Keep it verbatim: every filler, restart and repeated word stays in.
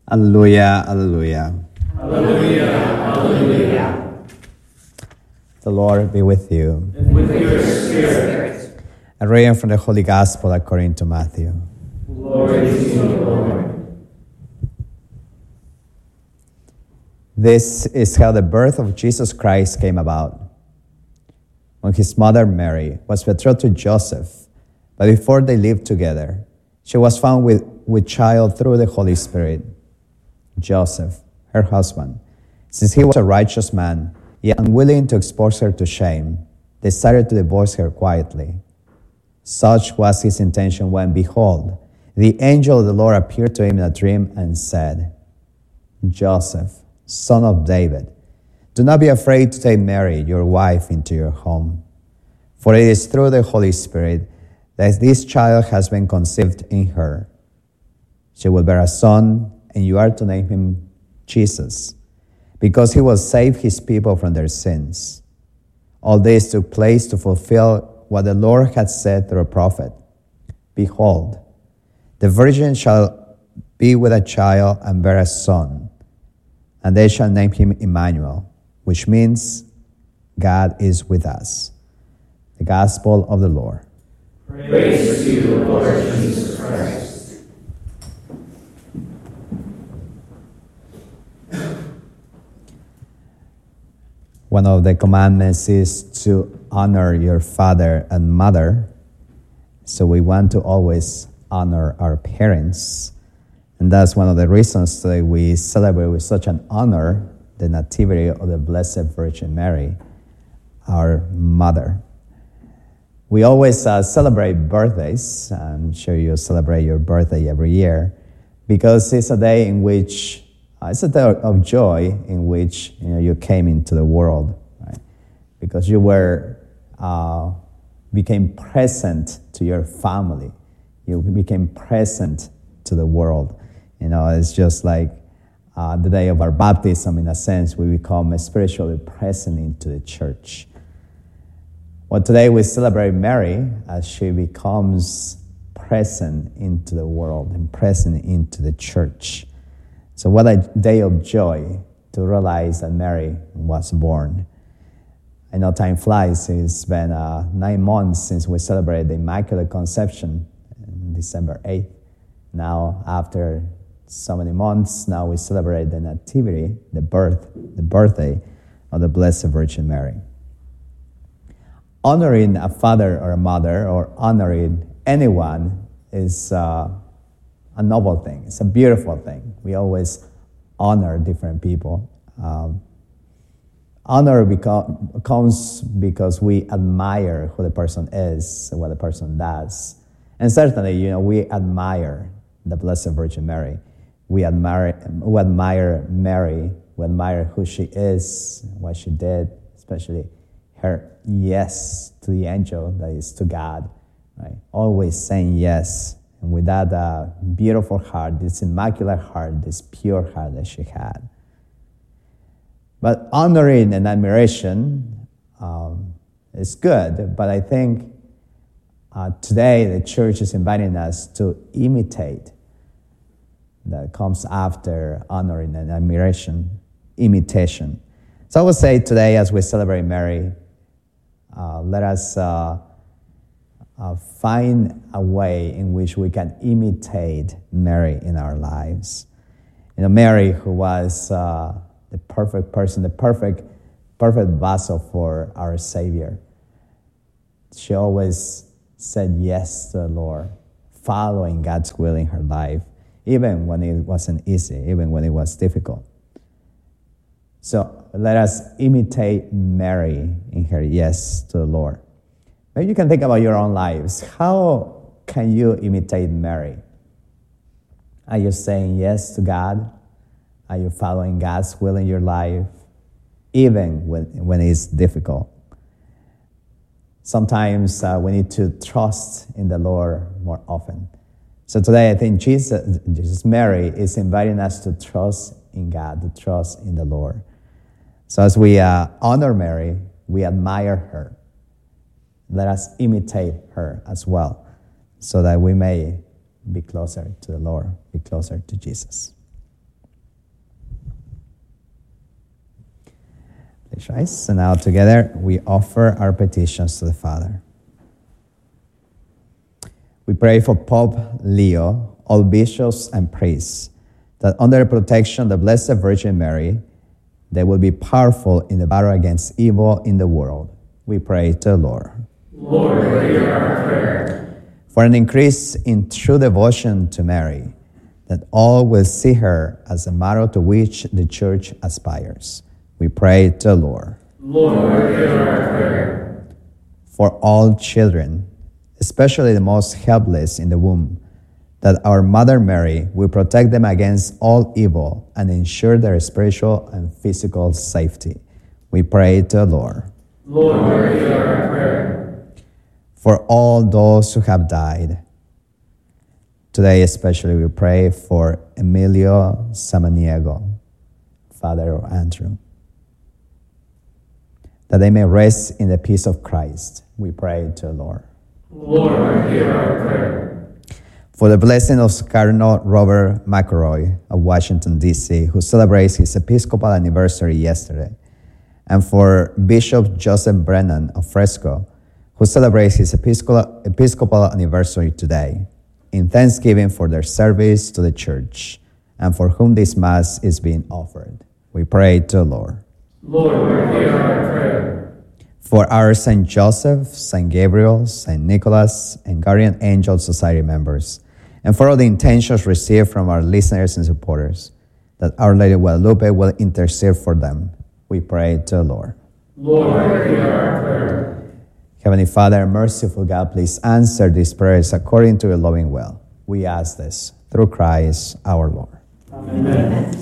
Alleluia, alleluia. Alleluia, alleluia. The Lord be with you. And with your spirit. A reading from the Holy Gospel according to Matthew. Glory to you, Lord. This is how the birth of Jesus Christ came about. When his mother Mary was betrothed to Joseph, but before they lived together, she was found with, with child through the Holy Spirit. Joseph, her husband, since he was a righteous man, yet unwilling to expose her to shame, decided to divorce her quietly. Such was his intention when, behold, the angel of the Lord appeared to him in a dream and said, Joseph, son of David, do not be afraid to take Mary, your wife, into your home. For it is through the Holy Spirit that this child has been conceived in her. She will bear a son, and you are to name him Jesus, because he will save his people from their sins. All this took place to fulfill what the Lord had said through a prophet. Behold, the virgin shall be with a child and bear a son, and they shall name him Emmanuel, which means God is with us. The Gospel of the Lord. Praise to you, Lord Jesus Christ. One of the commandments is to honor your father and mother. So we want to always honor our parents. And that's one of the reasons that we celebrate with such an honor the Nativity of the Blessed Virgin Mary, our mother. We always uh, celebrate birthdays. I'm sure you celebrate your birthday every year because it's a day in which uh, it's a day of joy in which you know you came into the world, right? Because you were uh, became present to your family. You became present to the world. You know, it's just like uh, the day of our baptism. In a sense, we become spiritually present into the church. Well, today we celebrate Mary as she becomes present into the world and present into the church. So what a day of joy to realize that Mary was born. I know time flies. It's been uh, nine months since we celebrated the Immaculate Conception on December eighth. Now, after so many months, now we celebrate the Nativity, the birth, the birthday of the Blessed Virgin Mary. Honoring a father or a mother or honoring anyone is uh, a noble thing. It's a beautiful thing. We always honor different people. Um, honor beco- comes because we admire who the person is and what the person does. And certainly, you know, we admire the Blessed Virgin Mary. We admire, we admire Mary. We admire who she is, what she did, especially her yes to the angel, that is to God, right? Always saying yes. And with that uh, beautiful heart, this immaculate heart, this pure heart that she had. But honoring and admiration um, is good, but I think uh, today the church is inviting us to imitate. That comes after honoring and admiration, imitation. So I would say today, as we celebrate Mary, uh, let us uh, uh, find a way in which we can imitate Mary in our lives. You know, Mary, who was uh, the perfect person, the perfect, perfect vessel for our Savior. She always said yes to the Lord, following God's will in her life, even when it wasn't easy, even when it was difficult. So let us imitate Mary in her yes to the Lord. Maybe you can think about your own lives. How can you imitate Mary? Are you saying yes to God? Are you following God's will in your life, even when, when it's difficult? Sometimes uh, we need to trust in the Lord more often. So today I think Jesus, Jesus, Mary is inviting us to trust in God, to trust in the Lord. So as we uh, honor Mary, we admire her. Let us imitate her as well, so that we may be closer to the Lord, be closer to Jesus. Right? So now together we offer our petitions to the Father. We pray for Pope Leo, all bishops and priests, that under the protection of the Blessed Virgin Mary, they will be powerful in the battle against evil in the world. We pray to the Lord. Lord, hear our prayer. For an increase in true devotion to Mary, that all will see her as a model to which the Church aspires. We pray to the Lord. Lord, hear our prayer. For all children, especially the most helpless in the womb, that our Mother Mary will protect them against all evil and ensure their spiritual and physical safety. We pray to the Lord. Lord, hear our prayer. For all those who have died, today especially we pray for Emilio Samaniego, father of Andrew, that they may rest in the peace of Christ. We pray to the Lord. Lord, hear our prayer. For the blessing of Cardinal Robert McElroy of Washington, D C, who celebrates his Episcopal anniversary yesterday, and for Bishop Joseph Brennan of Fresco, who celebrates his Episcopal, Episcopal anniversary today, in thanksgiving for their service to the Church, and for whom this Mass is being offered. We pray to the Lord. Lord, hear our prayer. For our Saint Joseph, Saint Gabriel, Saint Nicholas, and Guardian Angel Society members, and for all the intentions received from our listeners and supporters, that Our Lady of Guadalupe will intercede for them. We pray to the Lord. Lord, hear our prayer. Heavenly Father, merciful God, please answer these prayers according to your loving will. We ask this through Christ our Lord. Amen.